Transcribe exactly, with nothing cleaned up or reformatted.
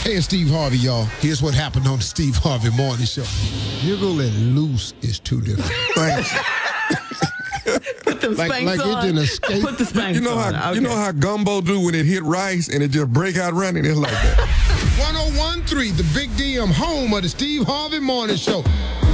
Hey, it's Steve Harvey, y'all. Here's what happened on the Steve Harvey Morning Show. Jiggle and loose is two different things. Put them like, spanks like on. it didn't escape. Put the spanks You know on. how Okay. you know how gumbo do when it hit rice and it just break out running? It's like that. one oh one point three, the Big D M, home of the Steve Harvey Morning Show.